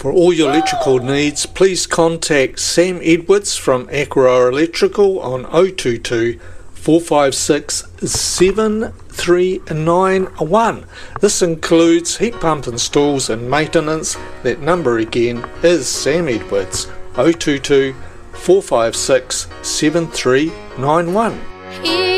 For all your electrical needs, please contact Sam Edwards from Aquaroa Electrical on 022 456 7391. This includes heat pump installs and maintenance. That number again is Sam Edwards, 022 456 7391.